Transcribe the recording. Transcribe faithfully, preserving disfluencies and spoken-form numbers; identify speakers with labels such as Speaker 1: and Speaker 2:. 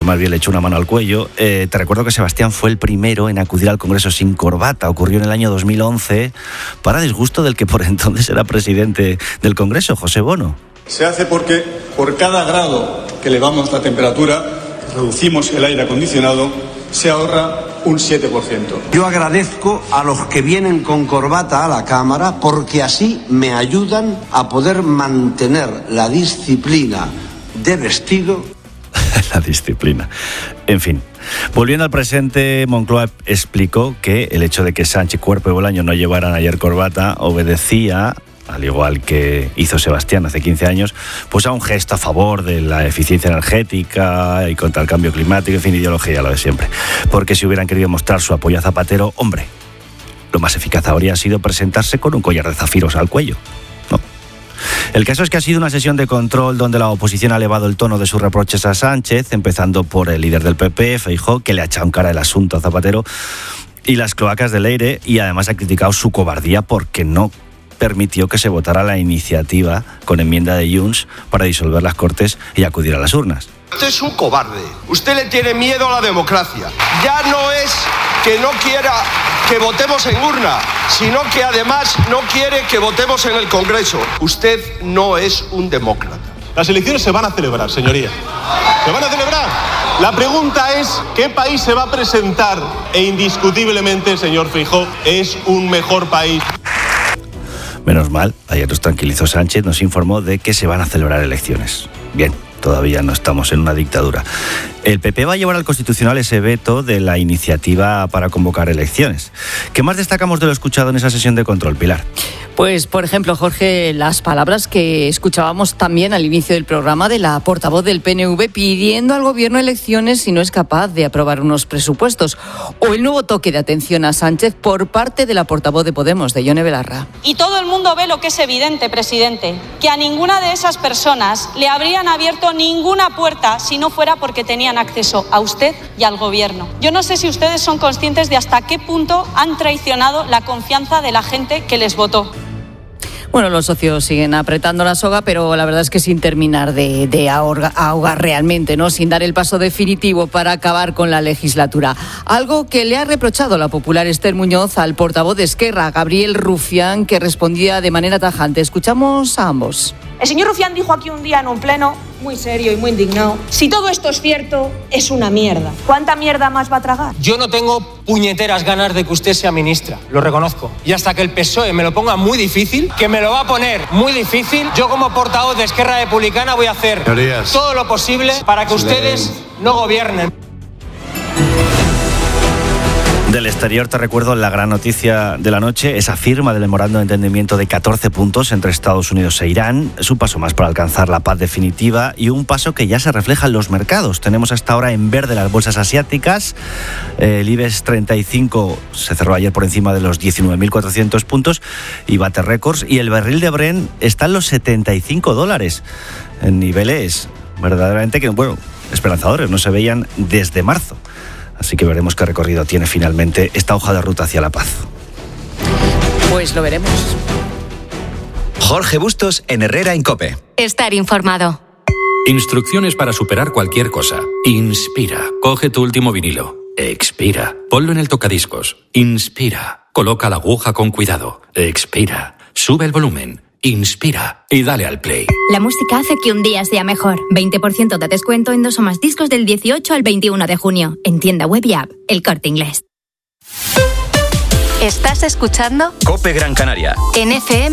Speaker 1: más bien le echó una mano al cuello. Eh, te recuerdo que Sebastián fue el primero en acudir al Congreso sin corbata. Ocurrió en el año dos mil once, para disgusto del que por entonces era presidente del Congreso, José Bono.
Speaker 2: Se hace porque por cada grado que elevamos la temperatura, reducimos el aire acondicionado, se ahorra un siete por ciento.
Speaker 3: Yo agradezco a los que vienen con corbata a la Cámara porque así me ayudan a poder mantener la disciplina de vestido.
Speaker 1: La disciplina. En fin, volviendo al presente, Moncloa explicó que el hecho de que Sánchez, Cuerpo y Bolaños no llevaran ayer corbata obedecía, al igual que hizo Sebastián hace quince años, pues a un gesto a favor de la eficiencia energética y contra el cambio climático, en fin, ideología, lo de siempre. Porque si hubieran querido mostrar su apoyo a Zapatero, hombre, lo más eficaz habría sido presentarse con un collar de zafiros al cuello, ¿no? El caso es que ha sido una sesión de control donde la oposición ha elevado el tono de sus reproches a Sánchez, empezando por el líder del P P, Feijóo, que le ha echado en cara el asunto a Zapatero y las cloacas de Leire, y además ha criticado su cobardía porque no permitió que se votara la iniciativa con enmienda de Junts para disolver las Cortes y acudir a las urnas.
Speaker 4: Usted es un cobarde. Usted le tiene miedo a la democracia. Ya no es que no quiera que votemos en urna, sino que además no quiere que votemos en el Congreso. Usted no es un demócrata.
Speaker 5: Las elecciones se van a celebrar, señoría. ¿Se van a celebrar? La pregunta es, ¿qué país se va a presentar? E indiscutiblemente, señor Feijóo, es un mejor país.
Speaker 1: Menos mal, ayer nos tranquilizó Sánchez, nos informó de que se van a celebrar elecciones. Bien, todavía no estamos en una dictadura. El P P va a llevar al Constitucional ese veto de la iniciativa para convocar elecciones. ¿Qué más destacamos de lo escuchado en esa sesión de control, Pilar?
Speaker 6: Pues, por ejemplo, Jorge, las palabras que escuchábamos también al inicio del programa de la portavoz del P N V pidiendo al Gobierno elecciones si no es capaz de aprobar unos presupuestos. O el nuevo toque de atención a Sánchez por parte de la portavoz de Podemos, de Ione Belarra.
Speaker 7: Y todo el mundo ve lo que es evidente, presidente, que a ninguna de esas personas le habrían abierto ninguna puerta si no fuera porque tenían acceso a usted y al Gobierno. Yo no sé si ustedes son conscientes de hasta qué punto han traicionado la confianza de la gente que les votó.
Speaker 6: Bueno, los socios siguen apretando la soga, pero la verdad es que sin terminar de, de ahogar, ahogar realmente, ¿no? Sin dar el paso definitivo para acabar con la legislatura. Algo que le ha reprochado la popular Esther Muñoz al portavoz de Esquerra, Gabriel Rufián, que respondía de manera tajante. Escuchamos a ambos.
Speaker 8: El señor Rufián dijo aquí un día en un pleno, muy serio y muy indignado, si todo esto es cierto, es una mierda. ¿Cuánta mierda más va a tragar?
Speaker 9: Yo no tengo puñeteras ganas de que usted sea ministra, lo reconozco. Y hasta que el P S O E me lo ponga muy difícil, que me lo va a poner muy difícil, yo como portavoz de Esquerra Republicana voy a hacer Señorías. todo lo posible para que ustedes no gobiernen.
Speaker 1: Del exterior te recuerdo la gran noticia de la noche, esa firma del memorando de entendimiento de catorce puntos entre Estados Unidos e Irán. Es un paso más para alcanzar la paz definitiva y un paso que ya se refleja en los mercados. Tenemos hasta ahora en verde las bolsas asiáticas. El IBEX treinta y cinco se cerró ayer por encima de los diecinueve mil cuatrocientos puntos y bate récords. Y el barril de Brent está en los setenta y cinco dólares, en niveles verdaderamente que, bueno, esperanzadores, no se veían desde marzo. Así que veremos qué recorrido tiene finalmente esta hoja de ruta hacia la paz.
Speaker 6: Pues lo veremos.
Speaker 10: Jorge Bustos en Herrera en COPE.
Speaker 11: Estar informado.
Speaker 12: Instrucciones para superar cualquier cosa. Inspira. Coge tu último vinilo. Expira. Ponlo en el tocadiscos. Inspira. Coloca la aguja con cuidado. Expira. Sube el volumen. Inspira y dale al play.
Speaker 11: La música hace que un día sea mejor. veinte por ciento de descuento en dos o más discos del dieciocho al veintiuno de junio. En tienda web y app. El Corte Inglés.
Speaker 13: ¿Estás escuchando?
Speaker 10: COPE Gran Canaria.
Speaker 13: En F M.